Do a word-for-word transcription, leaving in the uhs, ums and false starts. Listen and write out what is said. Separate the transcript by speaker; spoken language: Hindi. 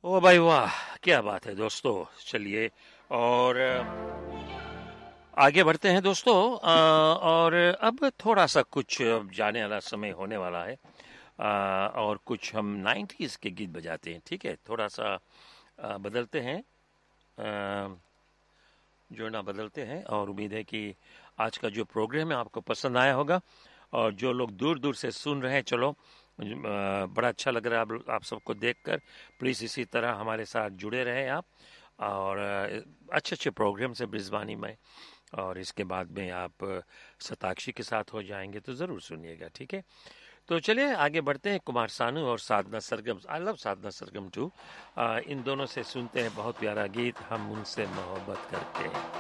Speaker 1: ओ भाई वाह, क्या बात है दोस्तों। चलिए और आगे बढ़ते हैं दोस्तों। अ, और अब थोड़ा सा कुछ अब जाने वाला समय होने वाला है। अ, और कुछ हम नाइन्टीज के गीत बजाते हैं, ठीक है। थोड़ा सा अ, बदलते हैं, अ, जो ना बदलते हैं। और उम्मीद है कि आज का जो प्रोग्राम है आपको पसंद आया होगा। और जो लोग दूर दूर से सुन रहे हैं, चलो अ, बड़ा अच्छा लग रहा है आप, आप सबको देखकर। प्लीज़ इसी तरह हमारे साथ जुड़े रहें आप। और अ, अच्छे अच्छे प्रोग्राम से ब्रिजवानी में। और इसके बाद में आप अ, शताक्षी के साथ हो जाएंगे तो ज़रूर सुनिएगा, ठीक है। तो चलिए आगे बढ़ते हैं। कुमार सानू और Sadhana Sargam, I love Sadhana Sargam to. इन दोनों से सुनते हैं बहुत प्यारा गीत, हम उनसे मोहब्बत करते हैं।